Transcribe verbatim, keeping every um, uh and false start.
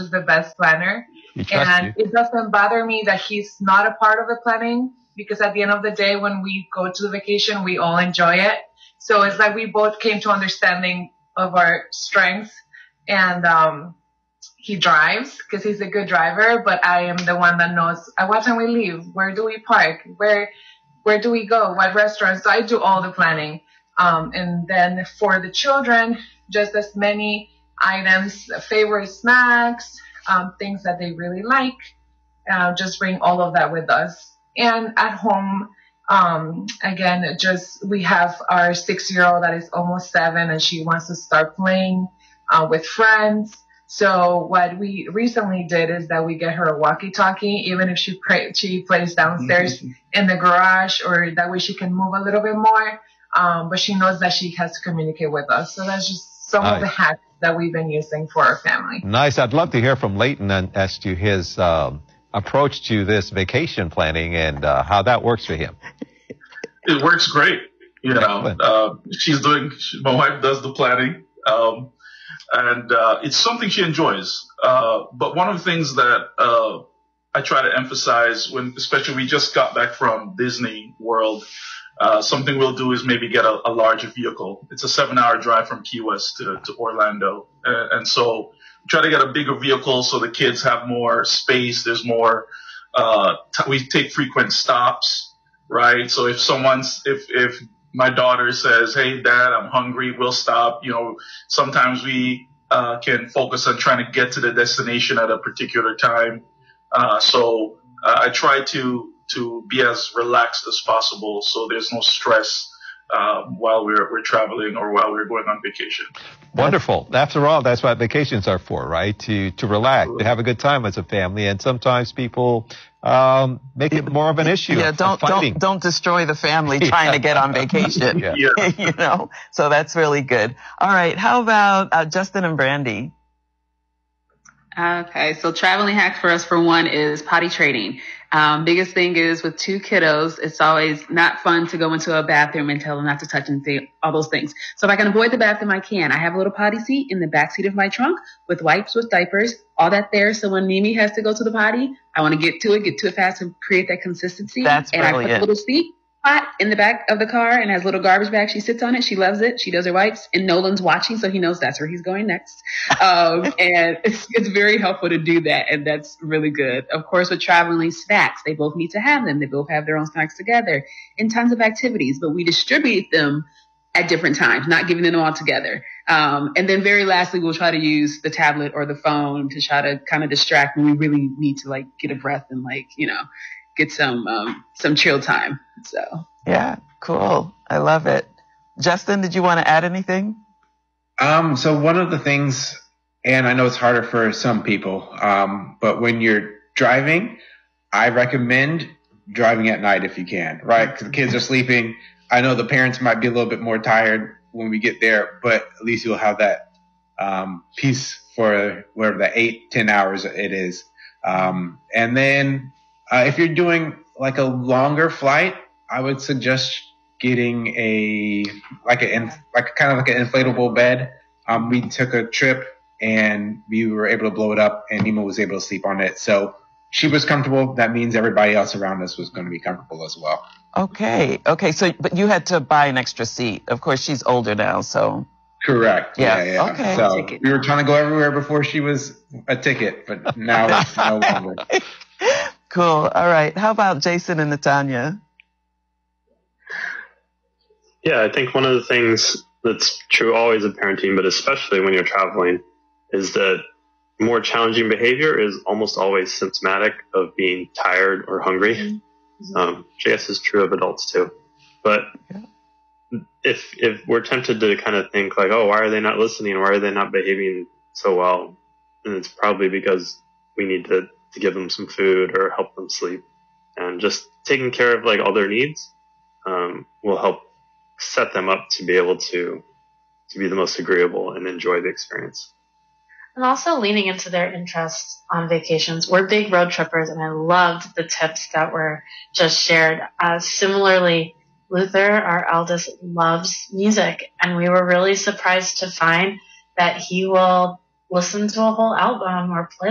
just the best planner. He trusts And you. it doesn't bother me that he's not a part of the planning, because at the end of the day, when we go to the vacation, we all enjoy it. So it's like we both came to understanding of our strengths. And um, he drives because he's a good driver, but I am the one that knows at what time we leave, where do we park, where where do we go, what restaurants. So I do all the planning. Um, and then for the children, just as many items, favorite snacks, um, things that they really like. Uh, just bring all of that with us. And at home, um, again, just we have our six-year-old that is almost seven, and she wants to start playing uh, with friends. So what we recently did is that we get her a walkie-talkie, even if she pray, she plays downstairs mm-hmm. in the garage, or that way she can move a little bit more. Um, but she knows that she has to communicate with us. So that's just some nice. of the hacks that we've been using for our family. Nice. I'd love to hear from Leighton as to his um, approach to this vacation planning and uh, how that works for him. It works great. You know, uh, she's doing, my wife does the planning. Um, and uh, it's something she enjoys. Uh, but one of the things that uh, I try to emphasize when, especially we just got back from Disney World, Uh, something we'll do is maybe get a, a larger vehicle. It's a seven-hour drive from Key West to, to Orlando. Uh, and so try to get a bigger vehicle so the kids have more space. There's more, uh, t- we take frequent stops, right? So if someone's, if, if my daughter says, hey, Dad, I'm hungry, we'll stop. You know, sometimes we uh, can focus on trying to get to the destination at a particular time. Uh, so uh, I try to, to be as relaxed as possible so there's no stress um, while we're we're traveling or while we're going on vacation. Wonderful. After all, that's what vacations are for, right? To to relax, to have a good time as a family. And sometimes people um, make it more of an issue. Yeah, don't don't don't destroy the family trying yeah. to get on vacation. yeah. Yeah. You know, so that's really good. All right, how about uh, Justin and Brandy? Okay, so traveling hack for us, for one, is potty training. Um, biggest thing is with two kiddos, it's always not fun to go into a bathroom and tell them not to touch and th- all those things. So if I can avoid the bathroom, I can. I have a little potty seat in the back seat of my trunk with wipes, with diapers, all that there. So when Mimi has to go to the potty, I want to get to it, get to it fast, and create that consistency. That's and brilliant. I put a little seat pot in the back of the car and has a little garbage bag. She sits on it. She loves it. She does her wipes, and Nolan's watching, so he knows that's where he's going next. Um, and it's, it's very helpful to do that, and that's really good. Of course, with traveling, snacks, they both need to have them. They both have their own snacks together, and tons of activities, but we distribute them at different times, not giving them all together. Um, and then very lastly, we'll try to use the tablet or the phone to try to kind of distract when we really need to, like, get a breath and, like, you know, get some um, some chill time. So yeah, cool. I love it. Justin, did you want to add anything? Um, so one of the things, and I know it's harder for some people, um, but when you're driving, I recommend driving at night if you can, right? Because the kids are sleeping. I know the parents might be a little bit more tired when we get there, but at least you'll have that um, peace for whatever the eight, ten hours it is. Um, and then Uh, if you're doing like a longer flight, I would suggest getting a like a like a, kind of like an inflatable bed. Um, we took a trip and we were able to blow it up, and Nima was able to sleep on it. So she was comfortable. That means everybody else around us was going to be comfortable as well. Okay, okay. So, but you had to buy an extra seat. Of course, she's older now, so. Correct. Yeah. Yeah. yeah. Okay. So we were trying to go everywhere before she was a ticket, but now it's no longer. Cool. All right. How about Jason and Natanya? Yeah, I think one of the things that's true always of parenting, but especially when you're traveling, is that more challenging behavior is almost always symptomatic of being tired or hungry, mm-hmm. um, which I guess is true of adults too. But yeah. if if we're tempted to kind of think like, oh, why are they not listening? Why are they not behaving so well? And it's probably because we need to to give them some food or help them sleep, and just taking care of like all their needs um, will help set them up to be able to to be the most agreeable and enjoy the experience. And also leaning into their interests on vacations. We're big road trippers, and I loved the tips that were just shared. Uh, similarly, Luther, our eldest, loves music, and we were really surprised to find that he will listen to a whole album or play